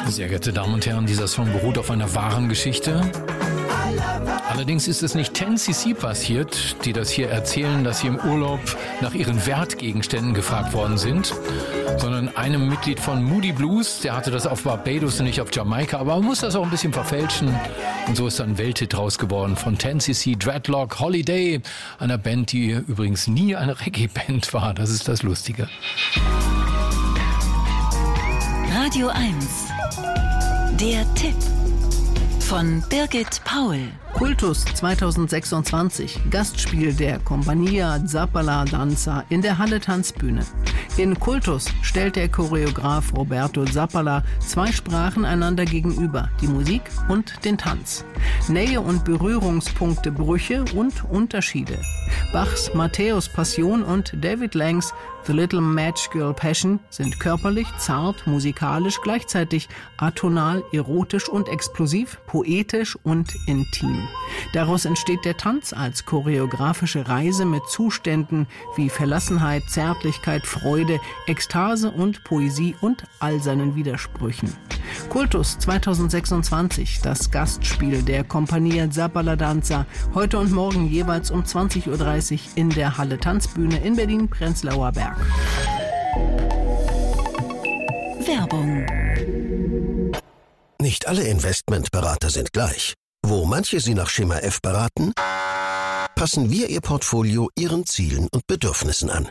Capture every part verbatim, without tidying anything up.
Sehr geehrte Damen und Herren, dieser Song beruht auf einer wahren Geschichte. Allerdings ist es nicht zehn Cc passiert, die das hier erzählen, dass sie im Urlaub nach ihren Wertgegenständen gefragt worden sind, sondern einem Mitglied von Moody Blues, der hatte das auf Barbados und nicht auf Jamaika, aber man muss das auch ein bisschen verfälschen und so ist dann ein Welthit draus geworden von zehn Cc, Dreadlock, Holiday, einer Band, die übrigens nie eine Reggae-Band war, das ist das Lustige. Radio eins, der Tipp von Birgit Paul. Kultus zweitausendsechsundzwanzig, Gastspiel der Compagnia Zappala Danza in der Halle Tanzbühne. In Kultus stellt der Choreograf Roberto Zappala zwei Sprachen einander gegenüber, die Musik und den Tanz. Nähe und Berührungspunkte, Brüche und Unterschiede. Bachs Matthäus Passion und David Langs The Little Magical Passion sind körperlich, zart, musikalisch, gleichzeitig atonal, erotisch und explosiv, poetisch und intim. Daraus entsteht der Tanz als choreografische Reise mit Zuständen wie Verlassenheit, Zärtlichkeit, Freude, Ekstase und Poesie und all seinen Widersprüchen. Kultus zweitausendsechsundzwanzig, das Gastspiel der Compagnia Zappala Danza, heute und morgen jeweils um zwanzig Uhr dreißig in der Halle Tanzbühne in Berlin-Prenzlauer Berg. Werbung. Nicht alle Investmentberater sind gleich. Wo manche Sie nach Schema F beraten, passen wir Ihr Portfolio Ihren Zielen und Bedürfnissen an.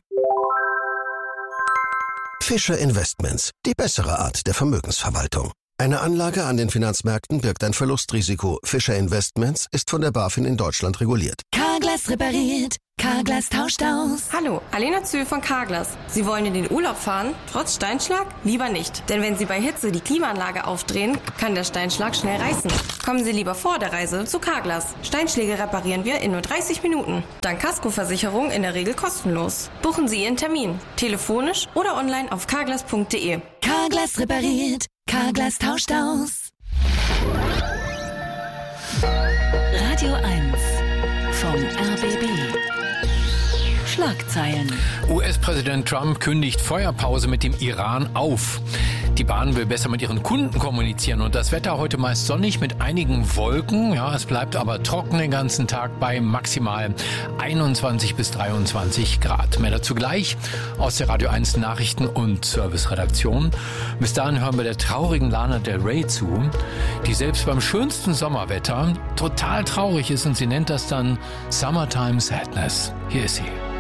Fischer Investments, die bessere Art der Vermögensverwaltung. Eine Anlage an den Finanzmärkten birgt ein Verlustrisiko. Fischer Investments ist von der BaFin in Deutschland reguliert. Carglass repariert, Carglass tauscht aus. Hallo, Alena Zöhl von Carglass. Sie wollen in den Urlaub fahren, trotz Steinschlag? Lieber nicht, denn wenn Sie bei Hitze die Klimaanlage aufdrehen, kann der Steinschlag schnell reißen. Kommen Sie lieber vor der Reise zu Carglass. Steinschläge reparieren wir in nur dreißig Minuten. Dank Kaskoversicherung in der Regel kostenlos. Buchen Sie Ihren Termin, telefonisch oder online auf carglass punkt de. Carglass repariert, Carglass tauscht aus. Radio eins vom R B B. Schlagzeilen. U S-Präsident Trump kündigt Feuerpause mit dem Iran auf. Die Bahn will besser mit ihren Kunden kommunizieren und das Wetter heute meist sonnig mit einigen Wolken. Ja, es bleibt aber trocken den ganzen Tag bei maximal einundzwanzig bis dreiundzwanzig Grad. Mehr dazu gleich aus der Radio eins Nachrichten- und Serviceredaktion. Bis dahin hören wir der traurigen Lana Del Rey zu, die selbst beim schönsten Sommerwetter total traurig ist und sie nennt das dann Summertime Sadness. Hier ist sie.